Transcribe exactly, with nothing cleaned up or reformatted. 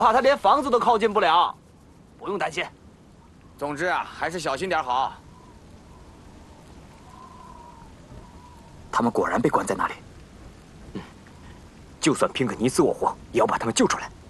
怕他连房子都靠近不了。不用担心。 总之啊，还是小心点好。 他们果然被关在那里。嗯，就算拼个你死我活，也要把他们救出来。